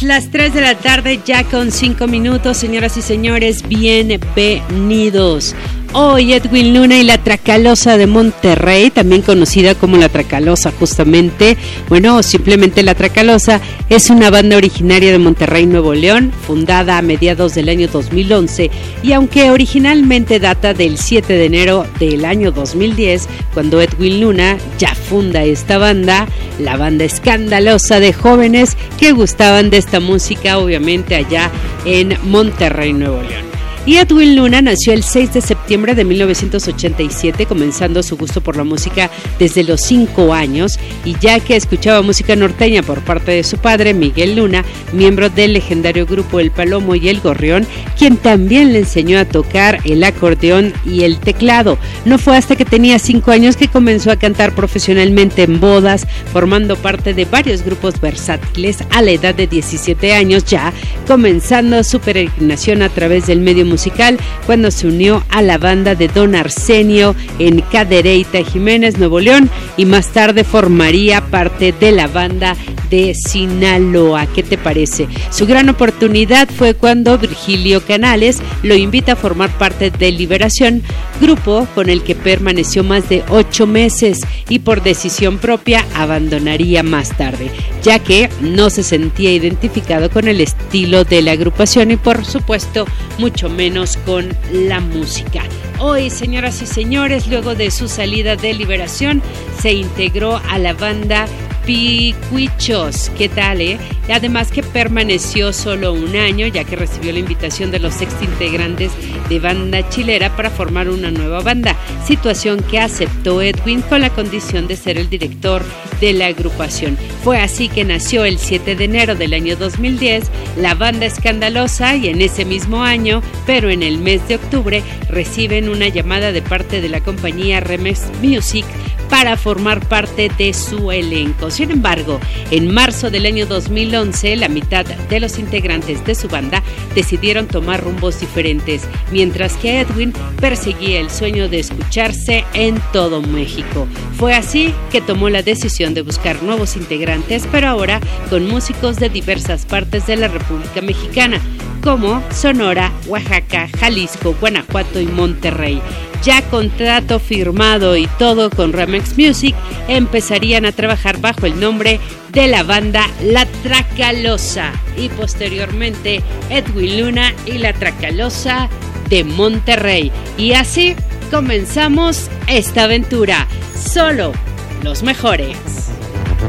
Las 3 de la tarde ya con 5 minutos, señoras y señores, bienvenidos. Hoy Edwin Luna y la Tracalosa de Monterrey, también conocida como la Tracalosa justamente, bueno, simplemente la Tracalosa, es una banda originaria de Monterrey, Nuevo León, fundada a mediados del año 2011 y aunque originalmente data del 7 de enero del año 2010, cuando Edwin Luna ya funda esta banda, la banda escandalosa de jóvenes que gustaban de esta música, obviamente allá en Monterrey, Nuevo León. Y Edwin Luna nació el 6 de septiembre de 1987, comenzando su gusto por la música desde los 5 años, y ya que escuchaba música norteña por parte de su padre, Miguel Luna, miembro del legendario grupo El Palomo y El Gorrión, quien también le enseñó a tocar el acordeón y el teclado. No fue hasta que tenía 5 años que comenzó a cantar profesionalmente en bodas, formando parte de varios grupos versátiles a la edad de 17 años ya, comenzando su peregrinación a través del medio musical cuando se unió a la banda de Don Arsenio en Cadereyta, Jiménez, Nuevo León, y más tarde formaría parte de la banda de Sinaloa. ¿Qué te parece? Su gran oportunidad fue cuando Virgilio Canales lo invita a formar parte de Liberación, grupo con el que permaneció más de 8 meses y por decisión propia abandonaría más tarde, ya que no se sentía identificado con el estilo de la agrupación y por supuesto mucho menos con la música. Hoy, señoras y señores, luego de su salida de Liberación, se integró a la banda Picuichos. ¿Qué tal, Además que permaneció solo un año, ya que recibió la invitación de los exintegrantes de Banda Chilera para formar una nueva banda, situación que aceptó Edwin con la condición de ser el director de la agrupación. Fue así que nació el 7 de enero del año 2010 la banda escandalosa, y en ese mismo año, pero en el mes de octubre, reciben una llamada de parte de la compañía Remix Music para formar parte de su elenco. Sin embargo, en marzo del año 2011, la mitad de los integrantes de su banda decidieron tomar rumbos diferentes, mientras que Edwin perseguía el sueño de escucharse en todo México. Fue así que tomó la decisión de buscar nuevos integrantes, pero ahora con músicos de diversas partes de la República Mexicana, como Sonora, Oaxaca, Jalisco, Guanajuato y Monterrey. Ya contrato firmado y todo con Remix Music, empezarían a trabajar bajo el nombre de la banda La Tracalosa y posteriormente Edwin Luna y La Tracalosa de Monterrey. Y así comenzamos esta aventura. Solo los mejores.